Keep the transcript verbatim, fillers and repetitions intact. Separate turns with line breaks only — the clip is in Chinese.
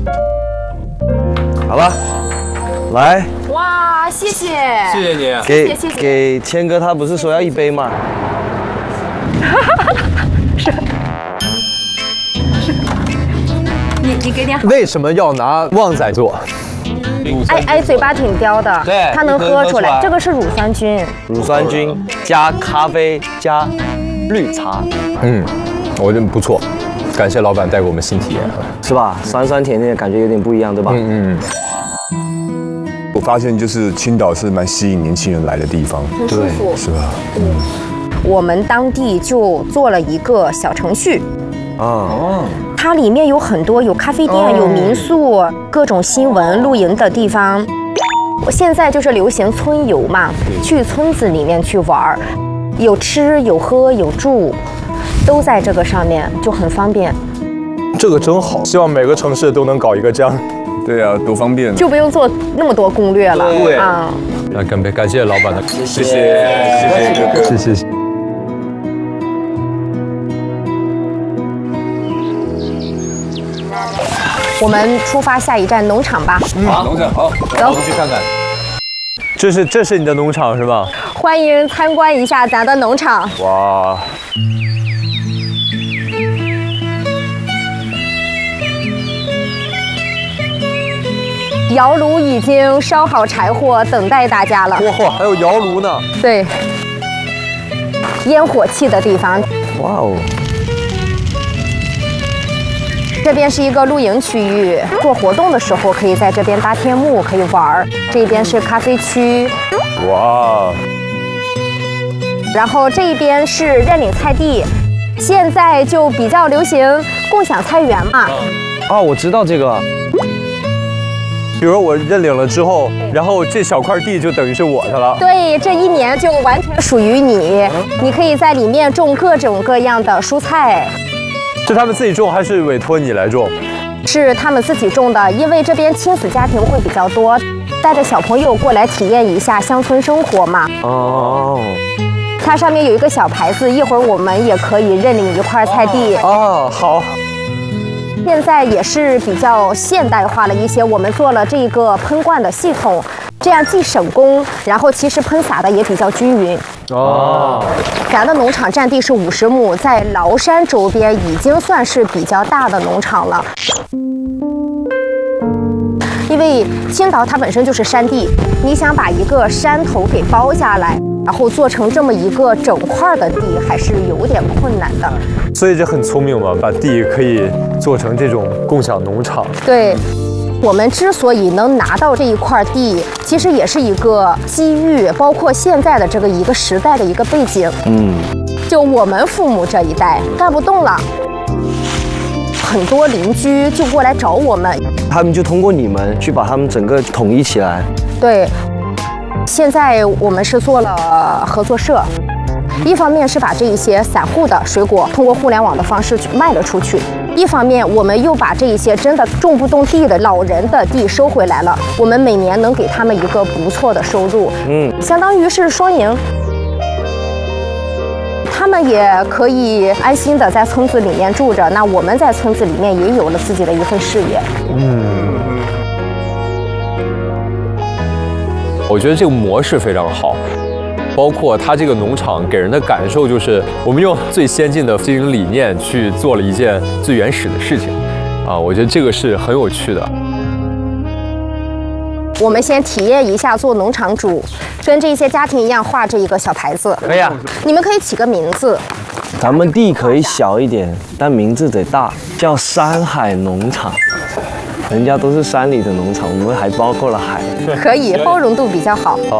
好吧，来。
哇，谢谢，
谢谢你，
给
谢谢谢
给谦哥，他不是说要一杯吗？
是是，你你给点好。
为什么要拿旺仔做？
哎哎，嘴巴挺刁的，
对
它能喝出来。这个是乳酸菌，
乳酸菌加咖啡加绿茶，
嗯，我觉得不错，感谢老板带给我们新体验。
是吧？酸酸甜甜的感觉有点不一样，对吧？
嗯嗯。
我发现就是青岛是蛮吸引年轻人来的地方，
很舒服，
是吧？
嗯。我们当地就做了一个小程序。
哦。
它里面有很多，有咖啡店，有民宿，各种新闻、露营的地方。现在就是流行村游嘛，去村子里面去玩儿，有吃有喝有住，都在这个上面，就很方便。
这个真好，希望每个城市都能搞一个这样。
对啊，多方便，
就不用做那么多攻略了。
对
啊，
那干杯，感谢老板的，
谢
谢谢谢谢哥哥，
谢谢。
我们出发下一站农场吧。
好，农场好，
走，
去看看。
这是这是你的农场是吧？
欢迎参观一下咱的农场。
哇！
窑炉已经烧好柴火，等待大家了。
哇，还有窑炉呢。
对，烟火气的地方。
哇哦！
这边是一个露营区域，做活动的时候可以在这边搭天幕，可以玩儿。这边是咖啡区。
哇！
然后这边是认领菜地，现在就比较流行共享菜园嘛。
啊，我知道这个。
比如我认领了之后，然后这小块地就等于是我的了。
对，这一年就完全属于你，你可以在里面种各种各样的蔬菜。
是他们自己种还是委托你来种？
是他们自己种的，因为这边亲子家庭会比较多，带着小朋友过来体验一下乡村生活嘛。
哦。
它上面有一个小牌子，一会儿我们也可以认领一块菜地。
哦，好。
现在也是比较现代化了一些，我们做了这个喷灌的系统，这样既省工，然后其实喷洒的也比较均匀。
哦，
咱的农场占地是五十亩，在崂山周边已经算是比较大的农场了。因为青岛它本身就是山地，你想把一个山头给包下来，然后做成这么一个整块的地，还是有点困难的。
所以这很聪明嘛，把地可以做成这种共享农场。
对。我们之所以能拿到这一块地，其实也是一个机遇，包括现在的这个一个时代的一个背景。
嗯，
就我们父母这一代干不动了，很多邻居就过来找我们，
他们就通过你们去把他们整个统一起来。
对，现在我们是做了合作社，一方面是把这一些散户的水果通过互联网的方式去卖了出去。一方面，我们又把这一些真的种不动地的老人的地收回来了，我们每年能给他们一个不错的收入，
嗯，
相当于是双赢。他们也可以安心的在村子里面住着，那我们在村子里面也有了自己的一份事业。
嗯，我觉得这个模式非常好。包括它这个农场给人的感受就是，我们用最先进的经营理念去做了一件最原始的事情，啊，我觉得这个是很有趣的。
我们先体验一下做农场主，跟这些家庭一样画这一个小牌子。
可以啊，
你们可以起个名字。
咱们地可以小一点，但名字得大，叫山海农场。人家都是山里的农场，我们还包括了海。
可以，包容度比较好。